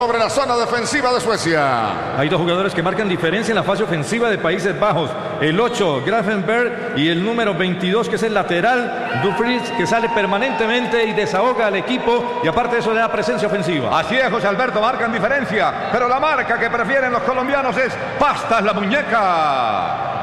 Sobre la zona defensiva de Suecia. Hay dos jugadores que marcan diferencia en la fase ofensiva de Países Bajos. El 8, Gravenberg, y el número 22, que es el lateral, Dumfries, que sale permanentemente y desahoga al equipo. Y aparte de eso, le da presencia ofensiva. Así es, José Alberto, marcan diferencia. Pero la marca que prefieren los colombianos es pastas la muñeca.